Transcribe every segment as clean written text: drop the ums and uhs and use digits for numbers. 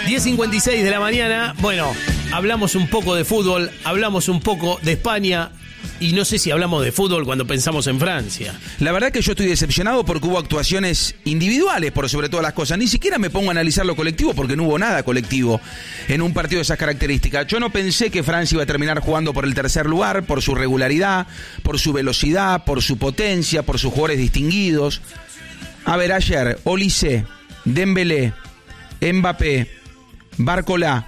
10:56 de la mañana. Bueno, hablamos un poco de fútbol, hablamos un poco de España. Y no sé si hablamos de fútbol cuando pensamos en Francia. La verdad que yo estoy decepcionado porque hubo actuaciones individuales por sobre todas las cosas. Ni siquiera me pongo a analizar lo colectivo porque no hubo nada colectivo en un partido de esas características. Yo no pensé que Francia iba a terminar jugando por el tercer lugar, por su regularidad, por su velocidad, por su potencia, por sus jugadores distinguidos. A ver, ayer, Olise, Dembélé, Mbappé, Barcola,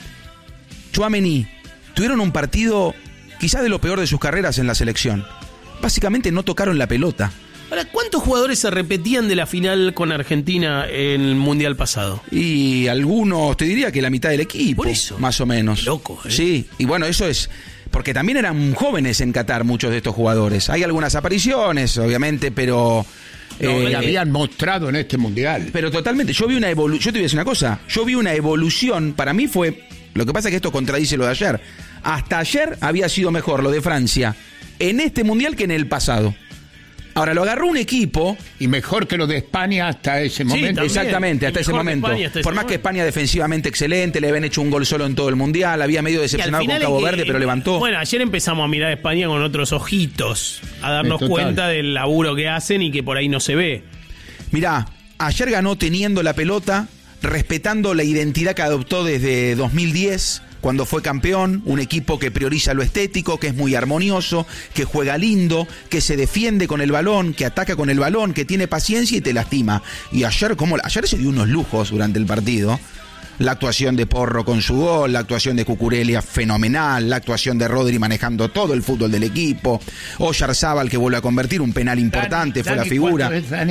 Tchouaméni tuvieron un partido quizás de lo peor de sus carreras en la selección. Básicamente no tocaron la pelota. Ahora, ¿cuántos jugadores se repetían de la final con Argentina en el Mundial pasado? Y algunos, te diría que la mitad del equipo. Por eso. Más o menos. Loco, ¿eh? Sí, y bueno, eso es porque también eran jóvenes en Qatar muchos de estos jugadores. Hay algunas apariciones, obviamente, pero... que habían mostrado en este Mundial. Pero totalmente, yo vi una evolución. Yo te voy a decir una cosa. Yo vi una evolución, para mí fue... Lo que pasa es que esto contradice lo de ayer. Hasta ayer había sido mejor lo de Francia en este Mundial que en el pasado. Ahora, lo agarró un equipo... Y mejor que lo de España hasta ese momento. También. Exactamente, hasta ese momento. Por más que España defensivamente excelente, le habían hecho un gol solo en todo el Mundial, había medio decepcionado con Cabo Verde, pero levantó. Bueno, ayer empezamos a mirar a España con otros ojitos, a darnos cuenta del laburo que hacen y que por ahí no se ve. Mirá, ayer ganó teniendo la pelota, respetando la identidad que adoptó desde 2010... cuando fue campeón, un equipo que prioriza lo estético, que es muy armonioso, que juega lindo, que se defiende con el balón, que ataca con el balón, que tiene paciencia y te lastima. Y ayer se dio unos lujos durante el partido. La actuación de Porro con su gol, la actuación de Cucurella fenomenal, la actuación de Rodri manejando todo el fútbol del equipo, Oyarzábal que vuelve a convertir un penal importante, fue la figura.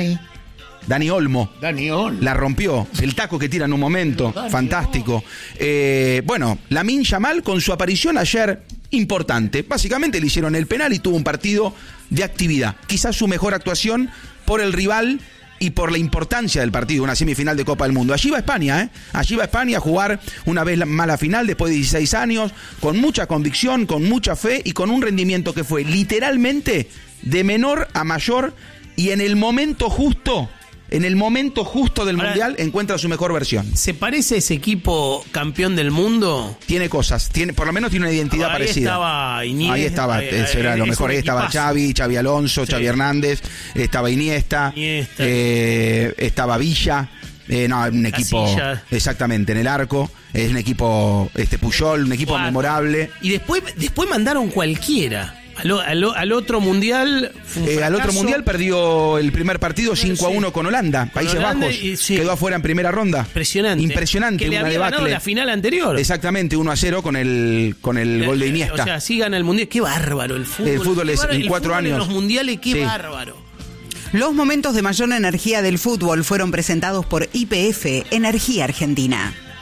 Dani Olmo. La rompió. El taco que tira en un momento. Fantástico. Bueno, Lamine Yamal con su aparición ayer importante. Básicamente le hicieron el penal y tuvo un partido de actividad. Quizás su mejor actuación por el rival y por la importancia del partido, una semifinal de Copa del Mundo. Allí va España, ¿eh? Allí va España a jugar una vez más la final después de 16 años, con mucha convicción, con mucha fe y con un rendimiento que fue literalmente de menor a mayor y en el momento justo... En el momento justo del Mundial encuentra su mejor versión. ¿Se parece ese equipo campeón del mundo? Tiene cosas, por lo menos tiene una identidad parecida. Estaba Iniesta, ahí estaba, eso era lo mejor. Ahí estaba Xavi Alonso, sí. Xavi Hernández, estaba Iniesta. Estaba Villa. Un equipo, Casilla. Exactamente, en el arco. Es un equipo Puyol, un equipo memorable. Y después mandaron cualquiera. Al otro mundial. Al otro mundial perdió el primer partido 5-1 con Holanda, Países Bajos. Quedó afuera en primera ronda. Impresionante. Que le había ganado la final anterior. Exactamente, 1-0 con el gol de Iniesta. O sea, sí gana el mundial. Qué bárbaro el fútbol. El fútbol es en 4 años. En los mundiales, qué bárbaro. Los momentos de mayor energía del fútbol fueron presentados por YPF Energía Argentina.